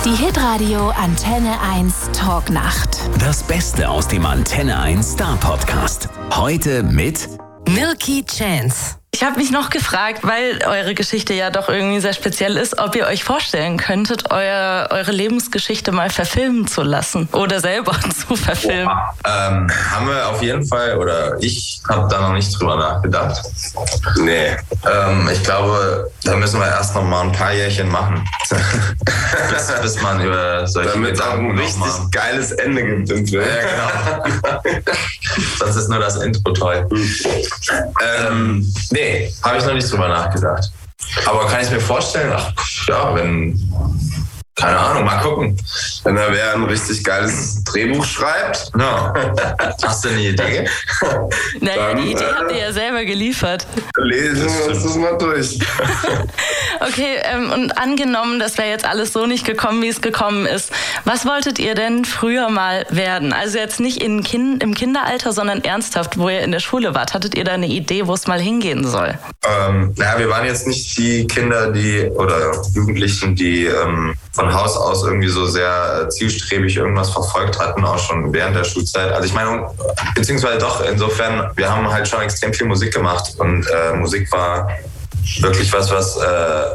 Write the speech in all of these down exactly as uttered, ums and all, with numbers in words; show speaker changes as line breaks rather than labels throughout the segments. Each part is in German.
Die Hitradio Antenne eins Talknacht.
Das Beste aus dem Antenne eins Star Podcast. Heute mit
Milky Chance.
Ich habe mich noch gefragt, weil eure Geschichte ja doch irgendwie sehr speziell ist, ob ihr euch vorstellen könntet, euer, eure Lebensgeschichte mal verfilmen zu lassen oder selber zu verfilmen.
Ähm, haben wir auf jeden Fall, oder ich habe da noch nicht drüber nachgedacht. Nee, ähm, ich glaube, da müssen wir erst noch mal ein paar Jährchen machen, bis, bis man über solche
Damit es auch ein richtig mal geiles Ende gibt im Film.
Ja, genau. Sonst ist nur das Intro toll. ähm, nee, habe ich noch nicht drüber nachgedacht. Aber kann ich mir vorstellen, ach ja, wenn, keine Ahnung, mal gucken.
Wenn er wer ein richtig geiles Drehbuch schreibt.
Ja. Hast du eine Idee?
Naja,
Dann,
die Idee
äh,
habt ihr ja selber geliefert.
Lesen wir uns das mal durch.
Okay, ähm, und angenommen, das wäre jetzt alles so nicht gekommen, wie es gekommen ist. Was wolltet ihr denn früher mal werden? Also jetzt nicht in kind, im Kinderalter, sondern ernsthaft, wo ihr in der Schule wart. Hattet ihr da eine Idee, wo es mal hingehen soll?
Ähm, naja, wir waren jetzt nicht die Kinder, die oder Jugendlichen, die ähm, von Haus aus irgendwie so sehr äh, zielstrebig irgendwas verfolgt hatten, auch schon während der Schulzeit. Also ich meine, beziehungsweise doch, insofern, wir haben halt schon extrem viel Musik gemacht und äh, Musik war wirklich was, was äh,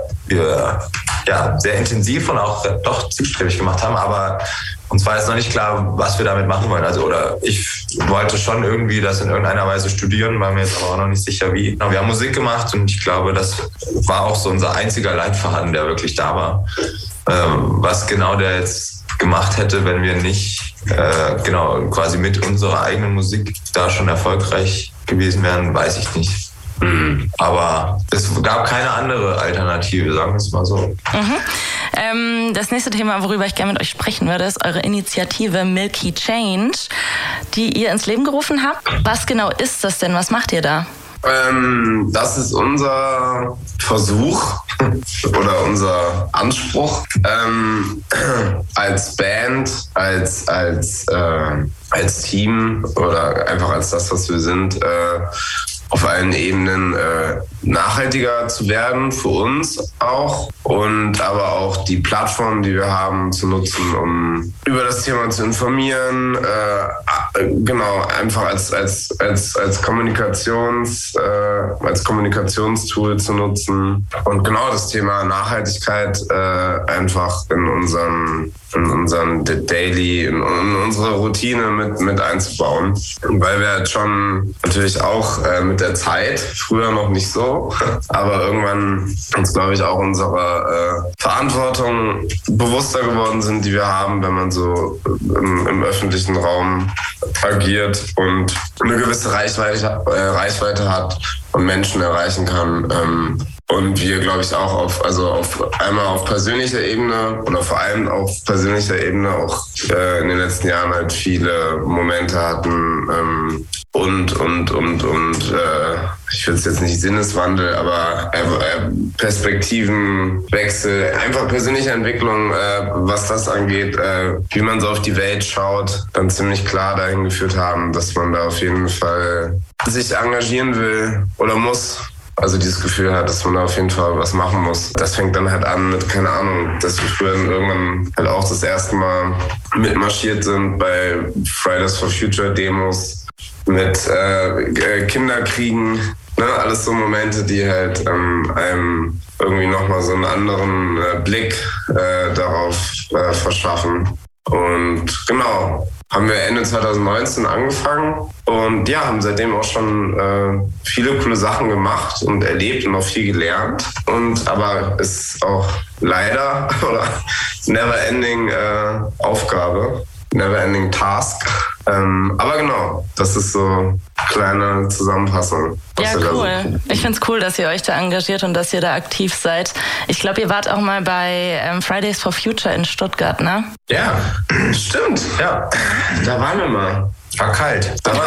wir ja, sehr intensiv und auch äh, doch zielstrebig gemacht haben, aber uns war jetzt noch nicht klar, was wir damit machen wollen. Also, oder ich wollte schon irgendwie das in irgendeiner Weise studieren, war mir jetzt aber auch noch nicht sicher, wie. Wir haben Musik gemacht und ich glaube, das war auch so unser einziger Leitfaden, der wirklich da war. Ähm, was genau der jetzt gemacht hätte, wenn wir nicht äh, genau quasi mit unserer eigenen Musik da schon erfolgreich gewesen wären, weiß ich nicht. Mhm. Aber es gab keine andere Alternative, sagen wir es mal so.
Mhm. Ähm, das nächste Thema, worüber ich gerne mit euch sprechen würde, ist eure Initiative Milky Change, die ihr ins Leben gerufen habt. Was genau ist das denn? Was macht ihr da?
Ähm, das ist unser Versuch oder unser Anspruch, ähm, als Band, als, als, äh, als Team oder einfach als das, was wir sind, äh, auf allen Ebenen äh, nachhaltiger zu werden, für uns auch. Und aber auch die Plattform, die wir haben, zu nutzen, um über das Thema zu informieren. Äh, genau, einfach als, als, als, als, Kommunikations, äh, als Kommunikationstool zu nutzen. Und genau das Thema Nachhaltigkeit äh, einfach in unseren, in unseren Daily, in, in unsere Routine mit, mit einzubauen. Weil wir halt schon natürlich auch äh, mit der Zeit, früher noch nicht so, aber irgendwann uns, glaube ich, auch unsere äh, Verantwortung bewusster geworden sind, die wir haben, wenn man so im, im öffentlichen Raum agiert und eine gewisse Reichweite, äh, Reichweite hat und Menschen erreichen kann. Ähm, Und wir, glaube ich, auch auf, also auf einmal auf persönlicher Ebene oder vor allem auf persönlicher Ebene auch äh, in den letzten Jahren halt viele Momente hatten ähm, und, und, und, und äh, ich will es jetzt nicht Sinneswandel, aber äh, Perspektivenwechsel, einfach persönliche Entwicklung, äh, was das angeht, äh, wie man so auf die Welt schaut, dann ziemlich klar dahin geführt haben, dass man da auf jeden Fall sich engagieren will oder muss. Also dieses Gefühl hat, dass man da auf jeden Fall was machen muss. Das fängt dann halt an mit, keine Ahnung, dass wir früher irgendwann halt auch das erste Mal mitmarschiert sind bei Fridays for Future Demos mit äh, Kinderkriegen. Ne? Alles so Momente, die halt ähm, einem irgendwie nochmal so einen anderen äh, Blick äh, darauf äh, verschaffen. Und genau, haben wir Ende zwanzig neunzehn angefangen und ja, haben seitdem auch schon äh, viele coole Sachen gemacht und erlebt und auch viel gelernt. Und aber es ist auch leider oder never ending äh, Aufgabe, never ending Task. Ähm, aber genau, das ist so eine kleine Zusammenfassung.
Ja, cool. Ich finde es cool, dass ihr euch da engagiert und dass ihr da aktiv seid. Ich glaube, ihr wart auch mal bei ähm, Fridays for Future in Stuttgart, ne?
Ja, stimmt. Ja, da waren wir mal.
War kalt.
Da war